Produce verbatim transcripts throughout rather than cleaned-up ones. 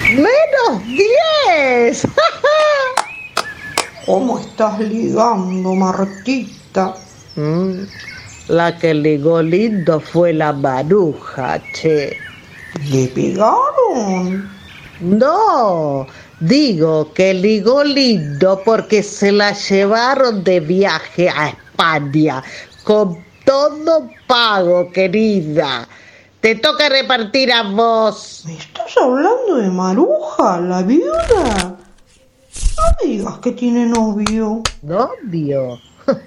¡Menos diez! ¿Cómo estás ligando, Martita? Mm, la que ligó lindo fue la Maruja, che. ¿Le pegaron? No, digo que ligó lindo porque se la llevaron de viaje a España con todo pago, querida. Te toca repartir a vos. ¿Me estás hablando de Maruja, la viuda? No me digas que tiene novio. ¿Novio?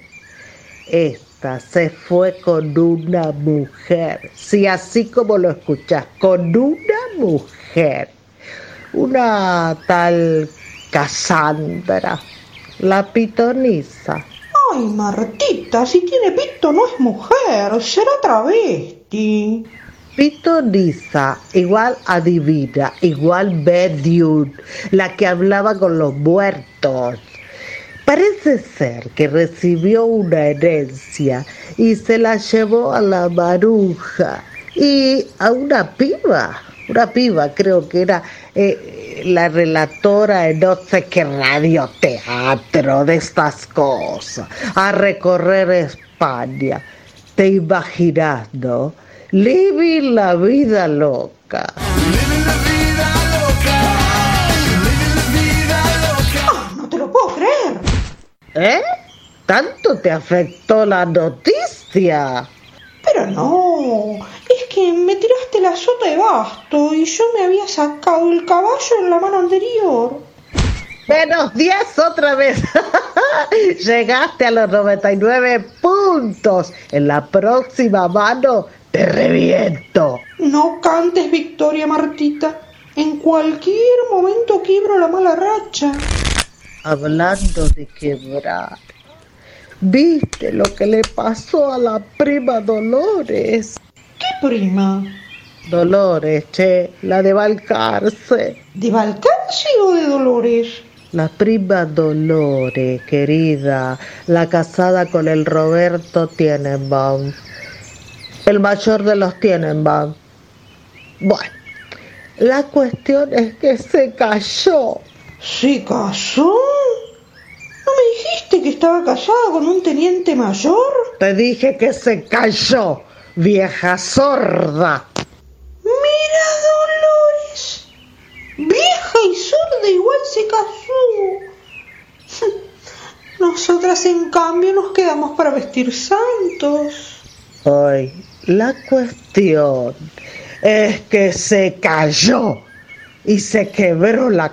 Esta se fue con una mujer. Sí, así como lo escuchas, con una mujer. Una tal Cassandra, la pitonisa. Ay, Martita, si tiene pito no es mujer, será travesti. Pitonisa, igual adivina, igual medium, la que hablaba con los muertos. Parece ser que recibió una herencia y se la llevó a la Maruja y a una piba, una piba creo que era eh, la relatora de no sé qué radioteatro de estas cosas, a recorrer España. ¿Te imaginas, no? Living la vida loca. Living la vida loca. Living la vida loca. Ah, no te lo puedo creer. ¿Eh? ¿Tanto te afectó la noticia? Pero no, es que me tiraste la sota de basto y yo me había sacado el caballo en la mano anterior. Menos diez otra vez. Llegaste a los noventa y nueve puntos. En la próxima mano te reviento. No cantes victoria, Martita. En cualquier momento quiebro la mala racha. Hablando de quebrar, ¿viste lo que le pasó a la prima Dolores? ¿Qué prima? Dolores, che, la de Balcarce. ¿De Balcarce o de Dolores? La prima Dolores, querida, la casada con el Roberto Tenenbaum, el mayor de los Tenenbaum. Bueno, la cuestión es que se cayó. ¿Se casó? ¿No me dijiste que estaba casada con un teniente mayor? Te dije que se cayó, vieja sorda. Mira, Dolores. Vieja y sorda igual se casó. Nosotras, en cambio, nos quedamos para vestir santos. Hoy, la cuestión es que se cayó y se quebró la